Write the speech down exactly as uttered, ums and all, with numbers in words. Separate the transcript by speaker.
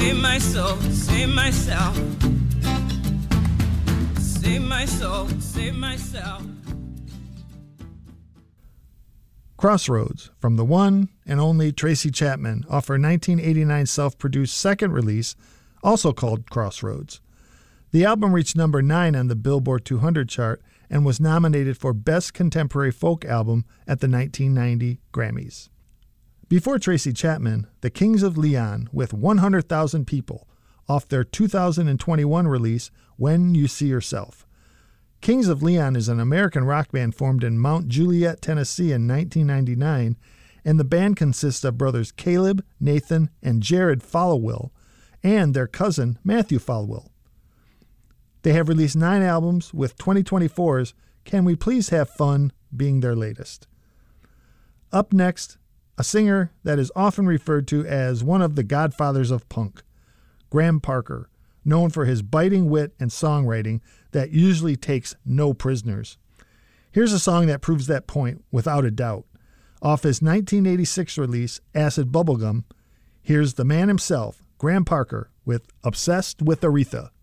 Speaker 1: save my soul, save myself. Save my soul, save myself.
Speaker 2: Crossroads, from the one and only Tracy Chapman, off her nineteen eighty-nine self-produced second release, also called Crossroads. The album reached number nine on the Billboard two hundred chart and was nominated for Best Contemporary Folk Album at the nineteen ninety Grammys. Before Tracy Chapman, the Kings of Leon with one hundred thousand People, off their two thousand twenty-one release, When You See Yourself. Kings of Leon is an American rock band formed in Mount Juliet, Tennessee in nineteen ninety-nine, and the band consists of brothers Caleb, Nathan, and Jared Followill, and their cousin Matthew Followill. They have released nine albums, with twenty twenty-four's Can We Please Have Fun being their latest. Up next, a singer that is often referred to as one of the godfathers of punk, Graham Parker, known for his biting wit and songwriting that usually takes no prisoners. Here's a song that proves that point without a doubt. Off his nineteen eighty-six release, Acid Bubblegum, here's the man himself, Graham Parker, with Obsessed with Aretha.